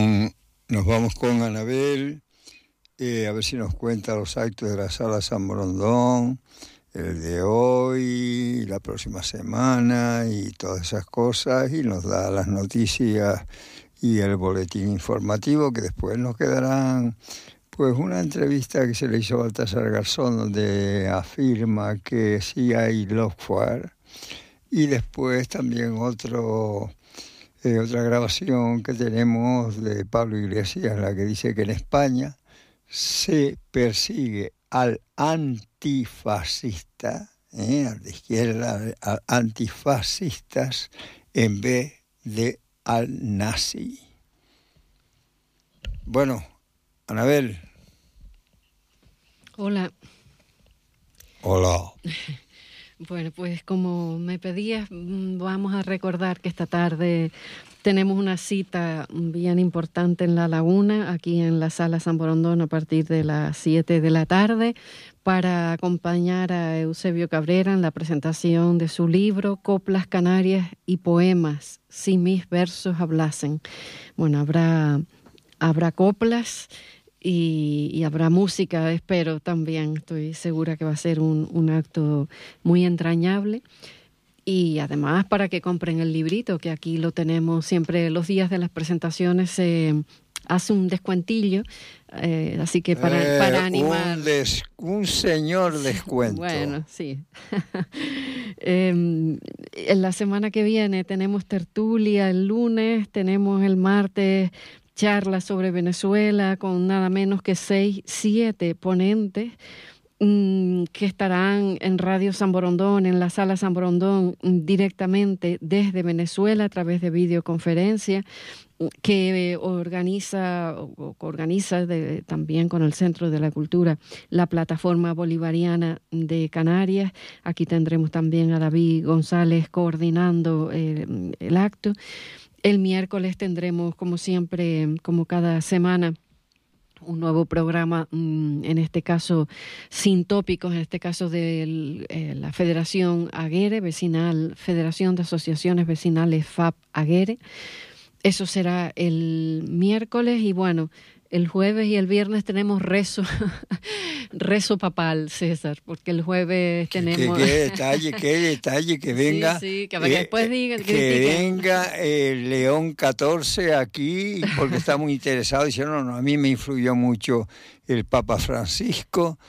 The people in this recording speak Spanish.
nos vamos con Anabel, a ver si nos cuenta los actos de la Sala San Borondón, el de hoy, la próxima semana y todas esas cosas, y nos da las noticias y el boletín informativo, que después nos quedarán pues una entrevista que se le hizo a Baltasar Garzón, donde afirma que sí hay lawfare, y después también otra grabación que tenemos de Pablo Iglesias, la que dice que en España se persigue al antifascista, a la izquierda, a antifascistas, en vez de al nazi. Bueno, Anabel. Hola. Hola. Bueno, pues como me pedías, vamos a recordar que esta tarde tenemos una cita bien importante en La Laguna, aquí en la Sala San Borondón, a partir de las 7 de la tarde, para acompañar a Eusebio Cabrera en la presentación de su libro Coplas Canarias y Poemas, si mis versos hablasen. Bueno, habrá coplas y habrá música, espero también. Estoy segura que va a ser un acto muy entrañable. Y además para que compren el librito, que aquí lo tenemos siempre los días de las presentaciones, se hace un descuentillo, así que para animar. Un señor descuento. Bueno, sí. En la semana que viene tenemos tertulia el lunes, tenemos el martes charlas sobre Venezuela con nada menos que 7 ponentes que estarán en Radio San Borondón, en la Sala San Borondón, directamente desde Venezuela a través de videoconferencia, que organiza también con el Centro de la Cultura la Plataforma Bolivariana de Canarias. Aquí tendremos también a David González coordinando el acto. El miércoles tendremos, como siempre, como cada semana, un nuevo programa, en este caso sin tópicos, en este caso de la Federación Aguere Vecinal, Federación de Asociaciones Vecinales FAP Aguere. Eso será el miércoles y bueno, el jueves y el viernes tenemos rezo papal, César, porque el jueves tenemos... Qué detalle, que venga... Sí, que después digan... Que venga el León XIV aquí, porque está muy interesado. Dice, no, a mí me influyó mucho el Papa Francisco,